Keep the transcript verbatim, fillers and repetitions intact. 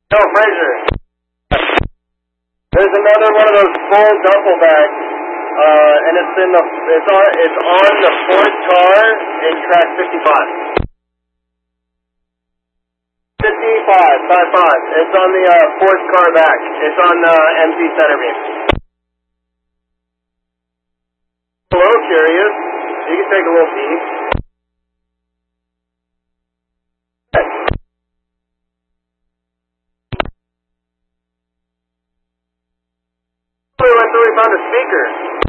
No, Fraser. There's another one of those full duffel bags, uh, and it's in the it's on it's on the fourth car in track fifty-five. fifty-five, five five. It's on the uh, fourth car back. It's on the uh, empty center beam. Hello, curious. You can take a little peek. Until we found a speaker.